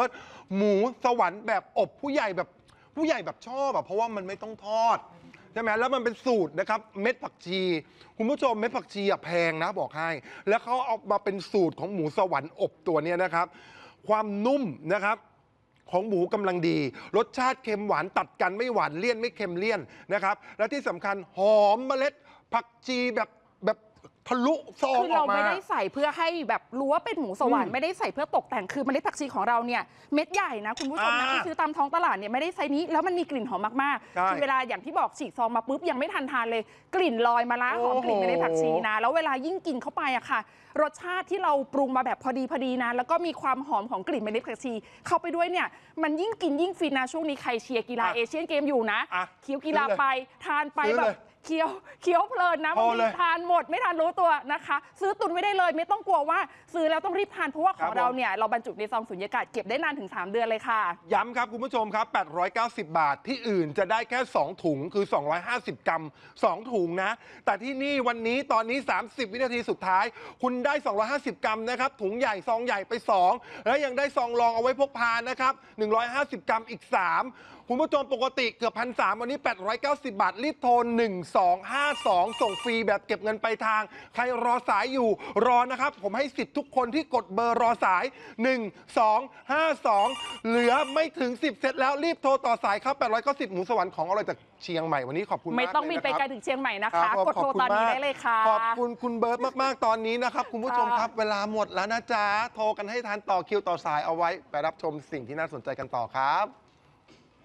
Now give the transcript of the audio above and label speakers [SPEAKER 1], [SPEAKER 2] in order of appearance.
[SPEAKER 1] ร์ตหมูสวรรค์แบบอบผู้ใหญ่แบบชอบเพราะว่ามันไม่ต้องทอดใช่ไหมแล้วมันเป็นสูตรนะครับเม็ดผักชีคุณผู้ชมเม็ดผักชีแพงนะบอกให้แล้วเขาเอามาเป็นสูตรของหมูสวรรค์อบตัวนี้นะครับความนุ่มนะครับของหมูกำลังดีรสชาติเค็มหวานตัดกันไม่หวานเลี่ยนไม่เค็มเลี่ยนนะครับและที่สำคัญหอมเมล็ดผักชีแบบทะลุซองออกมาคือ
[SPEAKER 2] เราไม่ได้ใส่เพื่อให้แบบรู้ว่าเป็นหมูสวรรค์ไม่ได้ใส่เพื่อตกแต่งคือเมล็ดผักชีของเราเนี่ยเม็ดใหญ่นะคุณผู้ชมนะที่ซื้อตามท้องตลาดเนี่ยไม่ได้ไซส์นี้แล้วมันมีกลิ่นหอมมากๆคือเวลาอย่างที่บอกฉีกซองมาปุ๊บยังไม่ทันทานเลยกลิ่นลอยมาละหอมกลิ่นเมล็ดผักชีนะแล้วเวลายิ่งกินเข้าไปอะค่ะรสชาติที่เราปรุงมาแบบพอดีนะแล้วก็มีความหอมของกลิ่นเมล็ดผักชีเข้าไปด้วยเนี่ยมันยิ่งกินยิ่งฟินนะช่วงนี้ใครเชียร์กีฬาเอเชียนเกมอยู่นะเคี้ยวกีฬาไปทานไปแบบเคี้ยวเพลินนะบางทีทานหมดไม่ทานรู้ตัวนะคะซื้อตุนไว้ได้เลยไม่ต้องกลัวว่าซื้อแล้วต้องรีบทานเพราะว่าของเราเนี่ยเราบรรจุในซองสุญญากาศเก็บได้นานถึง3 เดือนเลยค่ะ
[SPEAKER 1] ย้ำครับคุณผู้ชมครับ890 บาทที่อื่นจะได้แค่2 ถุงคือ250 กรัม2 ถุงนะแต่ที่นี่วันนี้ตอนนี้30 วินาทีสุดท้ายคุณได้250 กรัมนะครับถุงใหญ่ซองใหญ่ไป2แล้วยังได้ซองรองเอาไว้พกพานะครับ150 กรัมอีก3คุณผู้ชมปกติเกือบ1,300วันนี้890 บาทรีบโทร1252ส่งฟรีแบบเก็บเงินไปทางใครรอสายอยู่รอนะครับผมให้สิทธิ์ทุกคนที่กดเบอร์รอสาย1252เหลือไม่ถึง10เซตแล้วรีบโทรต่อสายครับ890หมูสวรรค์ของอร่อยจากเชียงใหม่วันนี้ขอบคุณมาก
[SPEAKER 2] ไม่ต้องบินไปไกลถึงเชียงใหม่นะคะกดโทรตอนนี้ได้เลยค่ะ
[SPEAKER 1] ขอบคุณคุณเบิร์ตมากๆตอนนี้นะครับคุณผู้ชมครับเวลาหมดแล้วนะจ๊ะโทรกันให้ทันต่อคิวต่อสายเอาไว้ไปรับชมสิ่งที่น่าสนใจกันต่อครับ